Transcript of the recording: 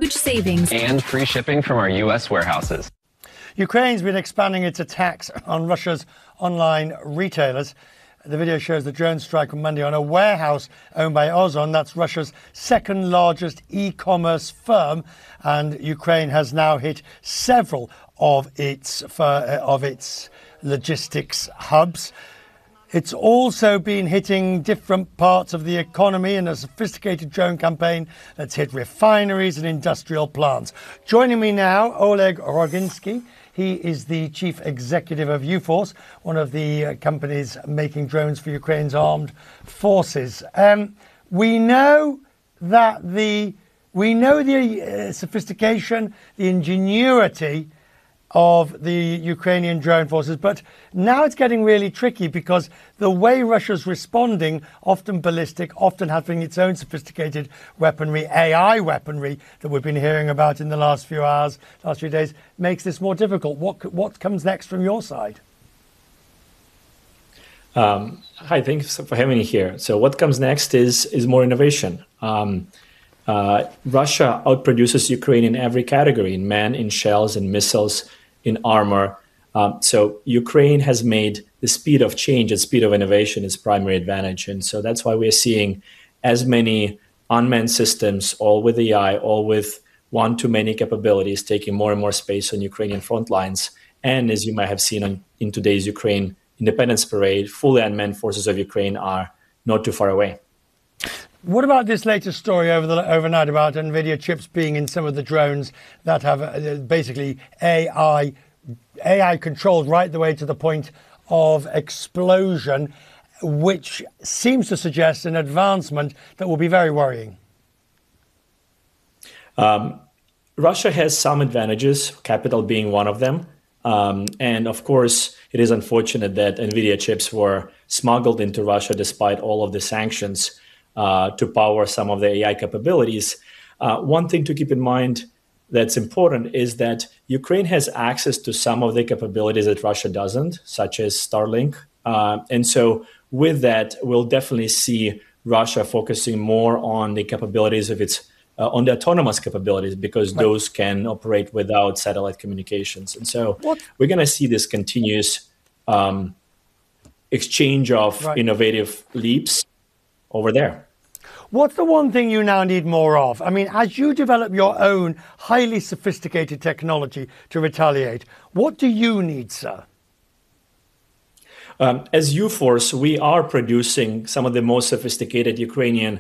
huge savings and free shipping from our U.S. warehouses. Ukraine's been expanding its attacks on Russia's online retailers. The video shows the drone strike on Monday on a warehouse owned by Ozon. That's Russia's second largest e-commerce firm. And Ukraine has now hit several of its logistics hubs. It's also been hitting different parts of the economy in a sophisticated drone campaign that's hit refineries and industrial plants. Joining me now, Oleg Roginsky. He is the chief executive of UForce, one of the companies making drones for Ukraine's armed forces. We know the sophistication, the ingenuity of the Ukrainian drone forces, but now it's getting really tricky because the way Russia's responding, often ballistic, often having its own sophisticated weaponry, AI weaponry that we've been hearing about in the last few hours, last few days, makes this more difficult. What comes next from your side? Hi, thanks for having me here. So what comes next is more innovation. Russia outproduces Ukraine in every category, in men, in shells, in missiles, in armor. So Ukraine has made the speed of change and speed of innovation its primary advantage. And so that's why we're seeing as many unmanned systems, all with AI, all with one-to-many capabilities, taking more and more space on Ukrainian front lines. And as you might have seen in today's Ukraine Independence Parade, fully unmanned forces of Ukraine are not too far away. What about this latest story overnight about NVIDIA chips being in some of the drones that have basically AI controlled right the way to the point of explosion, which seems to suggest an advancement that will be very worrying? Russia has some advantages, capital being one of them. And of course, it is unfortunate that NVIDIA chips were smuggled into Russia despite all of the sanctions to power some of the AI capabilities. One thing to keep in mind that's important is that Ukraine has access to some of the capabilities that Russia doesn't, such as Starlink. And so with that, we'll definitely see Russia focusing more on the capabilities of its on the autonomous capabilities, because those can operate without satellite communications. And so we're going to see this continuous exchange of innovative leaps over there. What's the one thing you now need more of? I mean, as you develop your own highly sophisticated technology to retaliate, what do you need, sir? As UForce, we are producing some of the most sophisticated Ukrainian